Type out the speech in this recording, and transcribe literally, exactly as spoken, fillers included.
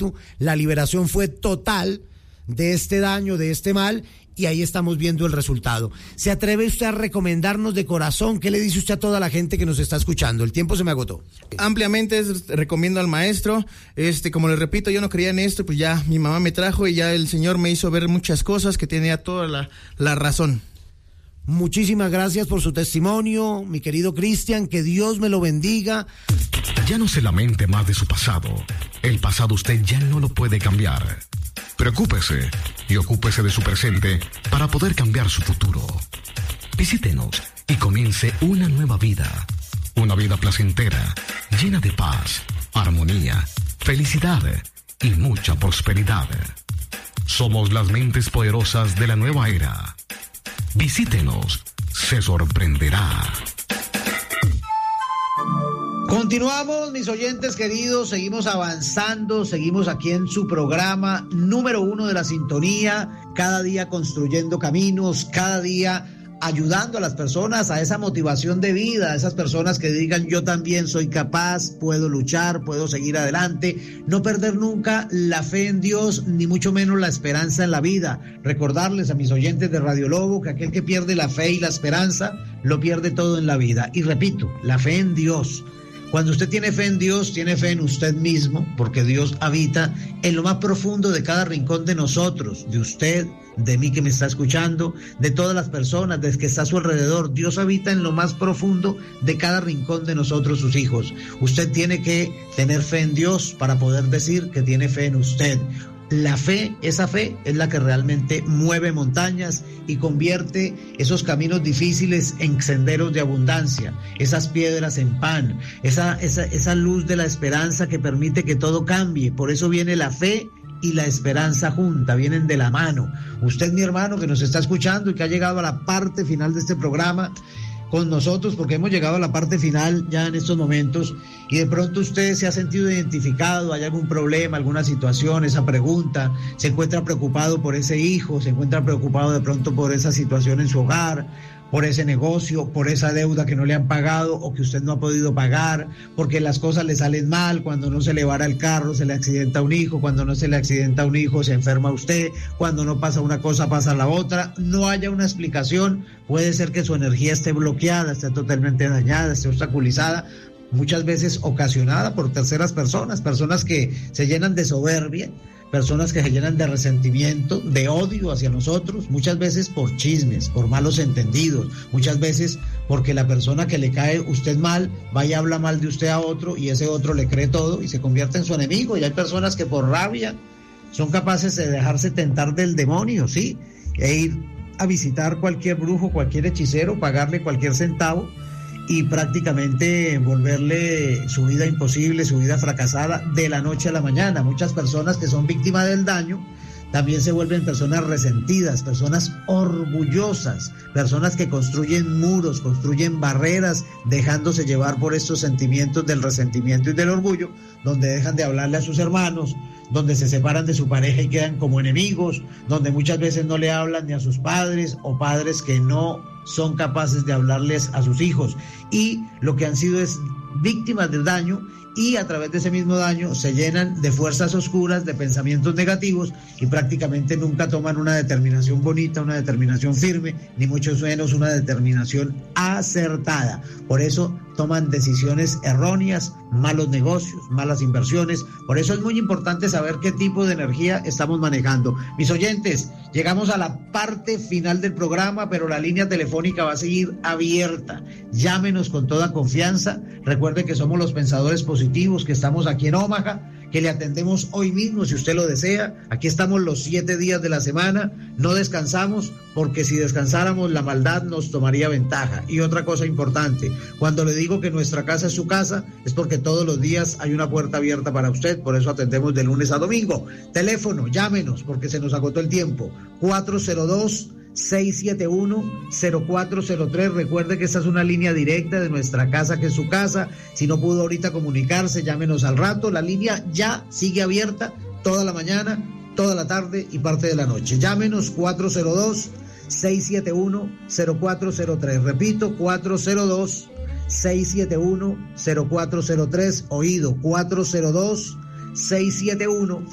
espíritu, la liberación fue total de este daño, de este mal, y ahí estamos viendo el resultado. ¿Se atreve usted a recomendarnos de corazón? ¿Qué le dice usted a toda la gente que nos está escuchando? El tiempo se me agotó. Ampliamente recomiendo al maestro. Este, como les repito, yo no creía en esto, pues ya mi mamá me trajo y ya el Señor me hizo ver muchas cosas que tenía toda la, la razón. Muchísimas gracias por su testimonio, mi querido Cristian, que Dios me lo bendiga. Ya no se lamente más de su pasado. El pasado usted ya no lo puede cambiar. Preocúpese y ocúpese de su presente para poder cambiar su futuro. Visítenos y comience una nueva vida. Una vida placentera, llena de paz, armonía, felicidad y mucha prosperidad. Somos las mentes poderosas de la nueva era. Visítenos, se sorprenderá. Continuamos, mis oyentes queridos, seguimos avanzando, seguimos aquí en su programa número uno de la sintonía, cada día construyendo caminos, cada día ayudando a las personas a esa motivación de vida, a esas personas que digan yo también soy capaz, puedo luchar, puedo seguir adelante, no perder nunca la fe en Dios, ni mucho menos la esperanza en la vida. Recordarles a mis oyentes de Radio Lobo que aquel que pierde la fe y la esperanza, lo pierde todo en la vida. Y repito, la fe en Dios. Cuando usted tiene fe en Dios, tiene fe en usted mismo, porque Dios habita en lo más profundo de cada rincón de nosotros, de usted, de mí que me está escuchando, de todas las personas, de que está a su alrededor. Dios habita en lo más profundo de cada rincón de nosotros, sus hijos. Usted tiene que tener fe en Dios para poder decir que tiene fe en usted. La fe, esa fe es la que realmente mueve montañas y convierte esos caminos difíciles en senderos de abundancia, esas piedras en pan, esa, esa, esa luz de la esperanza que permite que todo cambie. Por eso viene la fe y la esperanza junta, vienen de la mano. Usted, mi hermano, que nos está escuchando y que ha llegado a la parte final de este programa con nosotros, porque hemos llegado a la parte final ya en estos momentos, y de pronto usted se ha sentido identificado, hay algún problema, alguna situación, esa pregunta, se encuentra preocupado por ese hijo, se encuentra preocupado de pronto por esa situación en su hogar, por ese negocio, por esa deuda que no le han pagado o que usted no ha podido pagar, porque las cosas le salen mal, cuando no se le vara el carro, se le accidenta un hijo, cuando no se le accidenta un hijo, se enferma usted, cuando no pasa una cosa, pasa la otra, no haya una explicación, puede ser que su energía esté bloqueada, esté totalmente dañada, esté obstaculizada, muchas veces ocasionada por terceras personas, personas que se llenan de soberbia, personas que se llenan de resentimiento, de odio hacia nosotros, muchas veces por chismes, por malos entendidos, muchas veces porque la persona que le cae usted mal, va y habla mal de usted a otro y ese otro le cree todo y se convierte en su enemigo. Y hay personas que por rabia son capaces de dejarse tentar del demonio, ¿sí? E ir a visitar cualquier brujo, cualquier hechicero, pagarle cualquier centavo y prácticamente volverle su vida imposible, su vida fracasada de la noche a la mañana. Muchas personas que son víctimas del daño también se vuelven personas resentidas, personas orgullosas, personas que construyen muros, construyen barreras, dejándose llevar por estos sentimientos del resentimiento y del orgullo, donde dejan de hablarle a sus hermanos, donde se separan de su pareja y quedan como enemigos, donde muchas veces no le hablan ni a sus padres o padres que no son capaces de hablarles a sus hijos, y lo que han sido es víctimas del daño, y a través de ese mismo daño se llenan de fuerzas oscuras, de pensamientos negativos, y prácticamente nunca toman una determinación bonita, una determinación firme, ni mucho menos una determinación acertada. Por eso toman decisiones erróneas, malos negocios, malas inversiones. Por eso es muy importante saber qué tipo de energía estamos manejando. Mis oyentes, llegamos a la parte final del programa, pero la línea telefónica va a seguir abierta. Llámenos con toda confianza. Recuerde que somos los pensadores positivos, que estamos aquí en Omaha, que le atendemos hoy mismo si usted lo desea. Aquí estamos los siete días de la semana, no descansamos, porque si descansáramos la maldad nos tomaría ventaja. Y otra cosa importante, cuando le digo que nuestra casa es su casa, es porque todos los días hay una puerta abierta para usted, por eso atendemos de lunes a domingo. Teléfono, llámenos, porque se nos agotó el tiempo, cuatro cero dos, seis siete uno, cero cuatro cero tres. Recuerde que esta es una línea directa de nuestra casa, que es su casa. Si no pudo ahorita comunicarse, llámenos al rato. La línea ya sigue abierta toda la mañana, toda la tarde y parte de la noche. Llámenos cuatro cero dos, seis siete uno, cero cuatro cero tres. Repito, cuatro cero dos, seis siete uno, cero cuatro cero tres. Oído, cuatro cero dos, seis siete uno,